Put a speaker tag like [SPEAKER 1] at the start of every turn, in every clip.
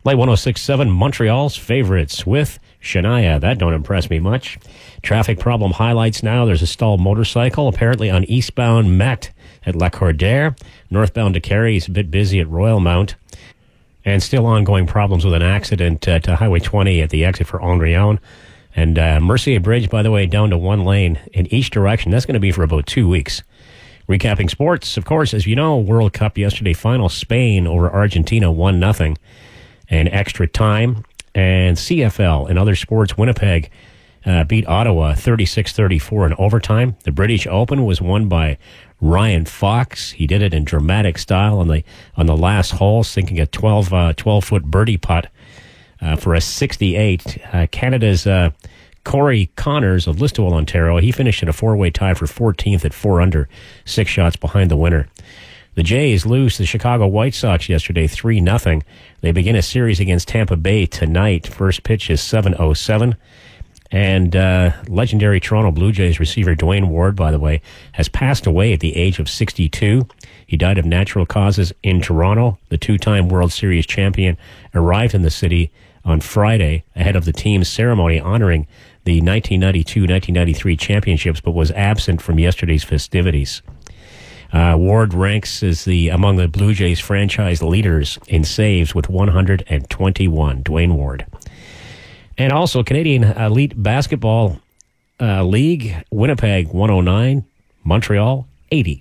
[SPEAKER 1] Light 106.7, Montreal's favorites with Shania. That don't impress me much. Traffic problem highlights now. There's a stalled motorcycle apparently on eastbound Met at La Cordère. Northbound to Carey is a bit busy at Royal Mount. And still ongoing problems with an accident to Highway 20 at the exit for Henrion. And Mercier Bridge, by the way, down to one lane in each direction. That's going to be for about 2 weeks. Recapping sports, of course, as you know, World Cup yesterday, final Spain over Argentina 1-0 in extra time. And CFL and other sports, Winnipeg beat Ottawa 36-34 in overtime. The British Open was won by Ryan Fox. He did it in dramatic style on the last hole, sinking a 12-foot birdie putt for a 68. Canada's Corey Connors of Listowel, Ontario, he finished in a four-way tie for 14th at 4 under, 6 shots behind the winner. The Jays lose to the Chicago White Sox yesterday 3-0. They begin a series against Tampa Bay tonight. First pitch is 7:07. And legendary Toronto Blue Jays receiver Dwayne Ward, by the way, has passed away at the age of 62. He died of natural causes in Toronto. The two-time World Series champion arrived in the city on Friday ahead of the team's ceremony honoring the 1992-1993 championships, but was absent from yesterday's festivities. Ward ranks as among the Blue Jays franchise leaders in saves with 121. Dwayne Ward. And also Canadian Elite Basketball League, Winnipeg 109, Montreal 80.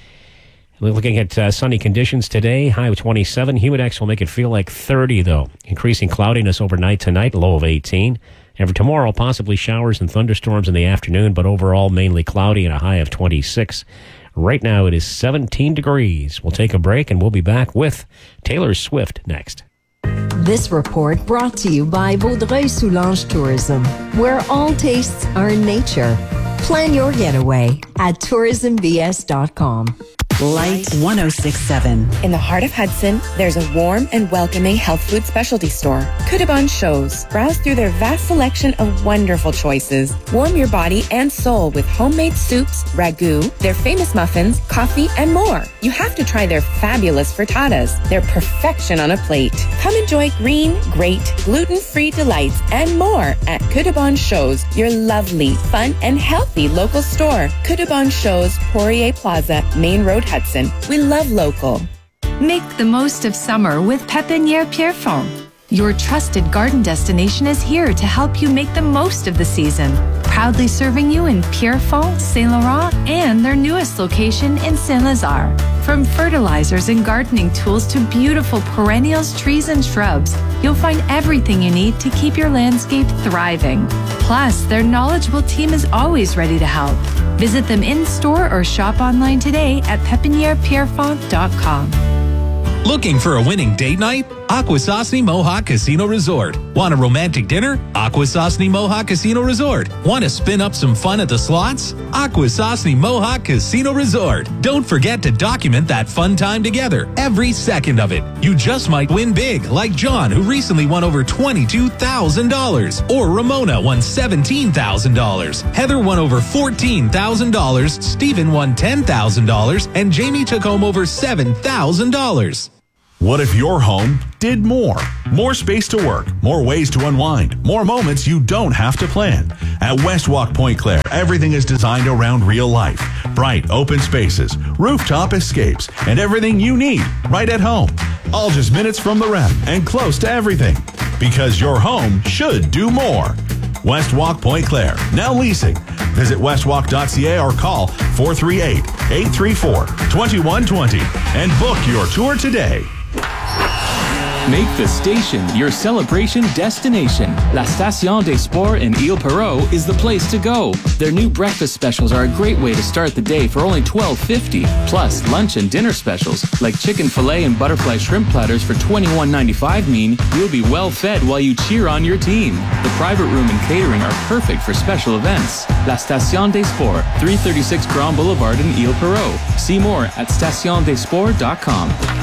[SPEAKER 1] Looking at sunny conditions today, high of 27. Humidex will make it feel like 30, though. Increasing cloudiness overnight tonight, low of 18. And for tomorrow, possibly showers and thunderstorms in the afternoon, but overall mainly cloudy and a high of 26. Right now it is 17 degrees. We'll take a break and we'll be back with Taylor Swift next.
[SPEAKER 2] This report brought to you by Vaudreuil-Soulanges Tourism, where all tastes are nature. Plan your getaway at tourismbs.com.
[SPEAKER 3] Light 106.7.
[SPEAKER 4] In the heart of Hudson, there's a warm and welcoming health food specialty store, Kudabon Shows. Browse through their vast selection of wonderful choices. Warm your body and soul with homemade soups, ragu, their famous muffins, coffee, and more. You have to try their fabulous frittatas. They're perfection on a plate. Come enjoy green, great, gluten-free delights and more at Kudabon Shows, your lovely, fun, and healthy local store. Kudabon Shows, Poirier Plaza, Main Road, Hudson. We love local.
[SPEAKER 5] Make the most of summer with Pépinière Pierrefonds. Your trusted garden destination is here to help you make the most of the season. Proudly serving you in Pierrefonds, Saint Laurent, and their newest location in Saint-Lazare. From fertilizers and gardening tools to beautiful perennials, trees, and shrubs, you'll find everything you need to keep your landscape thriving. Plus, their knowledgeable team is always ready to help. Visit them in-store or shop online today at pepinierpierrefonds.com.
[SPEAKER 6] Looking for a winning date night? Akwesasne Mohawk Casino Resort. Want a romantic dinner? Akwesasne Mohawk Casino Resort. Want to spin up some fun at the slots? Akwesasne Mohawk Casino Resort. Don't forget to document that fun time together, every second of it. You just might win big, like John, who recently won over $22,000. Or Ramona won $17,000. Heather won over $14,000. Stephen won $10,000. And Jamie took home over $7,000.
[SPEAKER 7] What if your home did more? More space to work, more ways to unwind, more moments you don't have to plan. At Westwalk Point Claire, everything is designed around real life. Bright, open spaces, rooftop escapes, and everything you need right at home. All just minutes from the rep and close to everything. Because your home should do more. Westwalk Point Claire, now leasing. Visit westwalk.ca or call 438-834-2120 and book your tour today.
[SPEAKER 8] Make the station your celebration destination. La Station des Sports in Île-Perrot is the place to go. Their new breakfast specials are a great way to start the day for only $12.50. Plus, lunch and dinner specials like chicken fillet and butterfly shrimp platters for $21.95 mean you'll be well fed while you cheer on your team. The private room and catering are perfect for special events. La Station des Sports, 336 Grand Boulevard in Île-Perrot. See more at stationdesports.com.